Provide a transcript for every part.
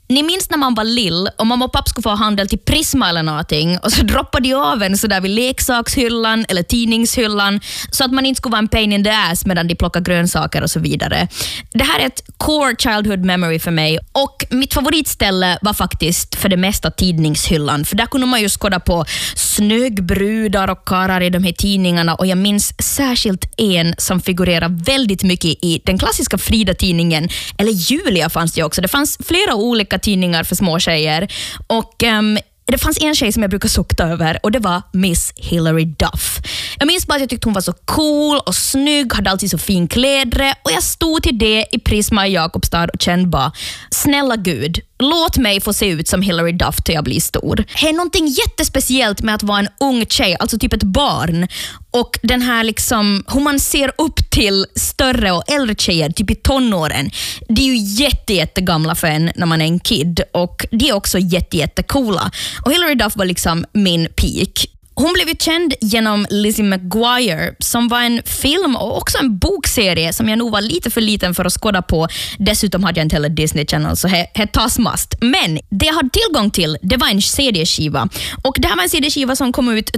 Ni minns när man var lill och mamma och pappa skulle få handel till Prisma eller någonting och så droppade de av en så där vid leksakshyllan eller tidningshyllan så att man inte skulle vara en pain in the ass medan de plockar grönsaker och så vidare. Det här är ett core childhood memory för mig och mitt favoritställe var faktiskt för det mesta tidningshyllan, för där kunde man ju skåda på snögbrudar och karar i de här tidningarna, och jag minns särskilt en som figurerar väldigt mycket i den klassiska Frida-tidningen, eller Julia fanns det också. Det fanns flera olika tidningar för små tjejer och det fanns en tjej som jag brukar sukta över och det var Miss Hilary Duff. Jag minns bara att jag tyckte hon var så cool och snygg, hade alltid så fin kläder och jag stod till det i Prisma i Jakobstad och kände bara, snälla Gud, låt mig få se ut som Hilary Duff till jag blir stor. Det är någonting jättespeciellt med att vara en ung tjej, alltså typ ett barn, och den här liksom, hur man ser upp till större och äldre tjejer, typ i tonåren. Det är ju jättegamla för en när man är en kid, och det är också jättecoola. Och Hilary Duff var liksom min peak. Hon blev ju känd genom Lizzie McGuire som var en film och också en bokserie som jag nog var lite för liten för att skåda på. Dessutom hade jag inte heller Disney Channel, så det tas mast. Men det jag hade tillgång till, det var en CD-skiva. Och det här var en CD-skiva som kom ut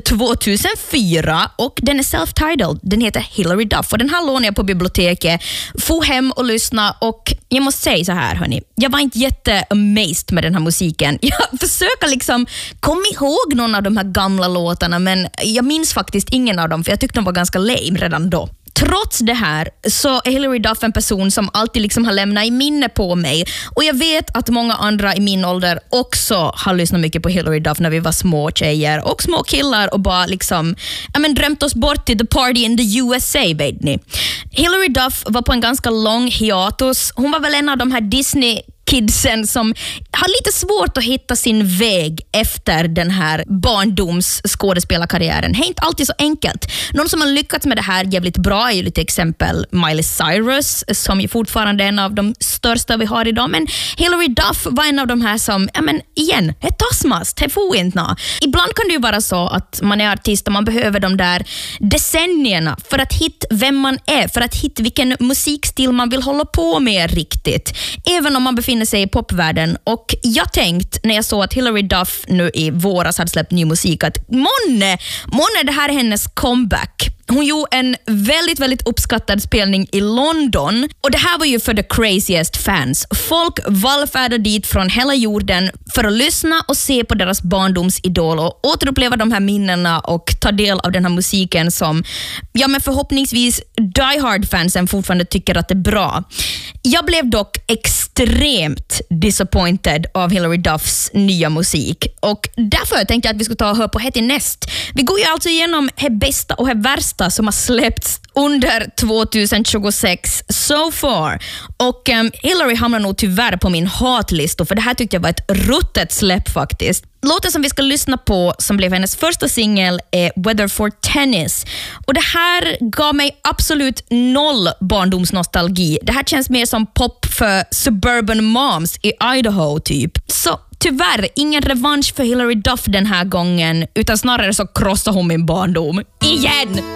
2004 och den är self-titled. Den heter Hilary Duff och den här lånade jag på biblioteket. Få hem och lyssna, och jag måste säga så här, hörni. Jag var inte jätte-amazed med den här musiken. Jag försöker liksom komma ihåg någon av de här gamla låtarna, men jag minns faktiskt ingen av dem för jag tyckte de var ganska lame redan då. Trots det här så är Hilary Duff en person som alltid liksom har lämnat i minne på mig, och jag vet att många andra i min ålder också har lyssnat mycket på Hilary Duff när vi var små tjejer och små killar och bara liksom drömt oss bort till the party in the USA, vet ni. Hilary Duff var på en ganska lång hiatus. Hon var väl en av de här Disney-kidsen som har lite svårt att hitta sin väg efter den här barndomsskådespelarkarriären. Det är inte alltid så enkelt. Någon som har lyckats med det här jävligt bra är ju lite exempel Miley Cyrus, som ju fortfarande är en av de största vi har idag. Men Hilary Duff var en av de här som, igen, det tasmast, det får inte nå. Ibland kan det ju vara så att man är artist och man behöver de där decennierna för att hitta vem man är, för att hitta vilken musikstil man vill hålla på med riktigt. Även om man befinner sig i popvärlden. Och jag tänkt när jag såg att Hilary Duff nu i våras hade släppt ny musik att månne det här är hennes comeback. Hon gjorde en väldigt uppskattad spelning i London, och det här var ju för the craziest fans. Folk vallfärdade dit från hela jorden för att lyssna och se på deras barndomsidol och återuppleva de här minnena och ta del av den här musiken som, men förhoppningsvis Die Hard-fansen fortfarande tycker att det är bra. Jag blev dock extremt disappointed av Hilary Duffs nya musik, och därför tänkte jag att vi skulle ta och höra på Hetty Nest. Vi går ju alltså igenom det bästa och det värsta som har släppts under 2026 so far. Och Hilary hamnar nog tyvärr på min hatlista, för det här tyckte jag var ett ruttet släpp faktiskt. Låten som vi ska lyssna på, som blev hennes första singel, är Weather for Tennis. Och det här gav mig absolut noll barndomsnostalgi. Det här känns mer som pop för suburban moms i Idaho typ. Så tyvärr, ingen revansch för Hilary Duff den här gången, utan snarare så krossar hon min barndom. Igen!